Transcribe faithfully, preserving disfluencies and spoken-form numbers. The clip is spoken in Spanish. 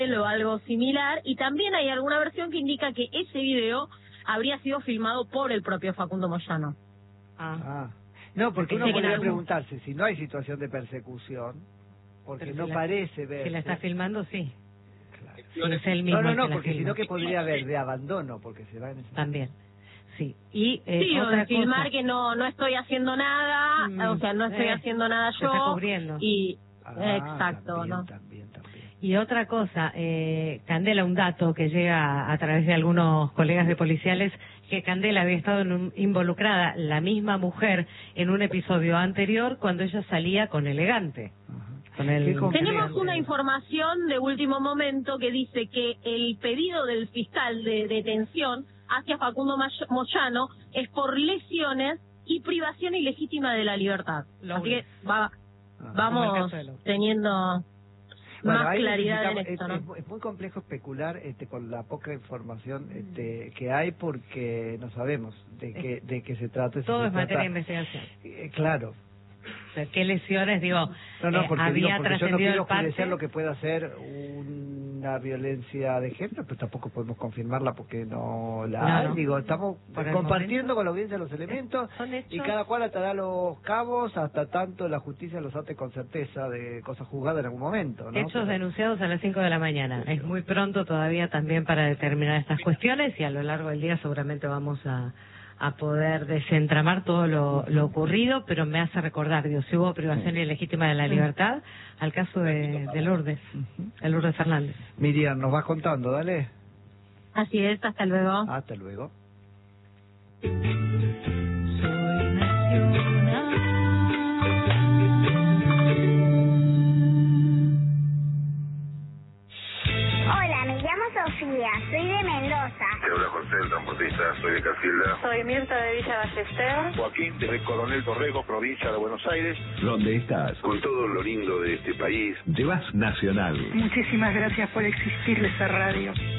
o algo similar, y también hay alguna versión que indica que ese video habría sido filmado por el propio Facundo Moyano. Ah. ah. No, porque uno Dice podría algún... preguntarse si no hay situación de persecución, porque Pero no si parece ver. Si la está filmando, sí. Claro. Sí, es el mismo no, no, no, que porque si no, que filma. podría haber de abandono, porque se va en ese También. Sí, y eh, sí, otra o de filmar cosa. que no no estoy haciendo nada, mm, o sea, no estoy eh, haciendo nada yo. está cubriendo. Y ah, exacto, también, ¿no? También, también. Y otra cosa, eh, Candela, un dato que llega a través de algunos colegas de policiales, que Candela había estado en un, involucrada, la misma mujer, en un episodio anterior cuando ella salía con Elegante. Uh-huh. Con el... Tenemos una información de último momento que dice que el pedido del fiscal de detención hacia Facundo Moyano es por lesiones y privación ilegítima de la libertad. Lo Así que va, uh-huh. vamos teniendo... Bueno, más claridad en esto, es, ¿no? es muy complejo especular este, con la poca información este, que hay, porque no sabemos de qué de qué se trata. Todo si es materia de trata... investigación. Eh, claro. O sea, ¿qué lesiones? Digo, no, no, porque, eh, había digo, porque yo no quiero oscurecer parte... lo que pueda ser una violencia de género, pero tampoco podemos confirmarla porque no la no, hay. No. Digo, estamos Por compartiendo con la audiencia los elementos y cada cual atará los cabos hasta tanto la justicia los ate con certeza de cosas juzgadas en algún momento, ¿no? Hechos pero... denunciados a las cinco de la mañana. Es muy pronto todavía también para determinar estas cuestiones y a lo largo del día seguramente vamos a... a poder desentramar todo lo, lo ocurrido, pero me hace recordar, digo, si hubo privación ilegítima de la libertad, al caso de, de Lourdes, de Lourdes Fernández. Miriam, nos vas contando, dale. Así es, hasta luego. Hasta luego. Sofía, soy de Mendoza. Te habla José, el transportista, soy de Casilda. Soy Mirta de Villa Ballester. Joaquín, de Coronel Torrego, provincia de Buenos Aires. ¿Dónde estás? Con todo lo lindo de este país. Llevas Nacional. Muchísimas gracias por existir esa radio.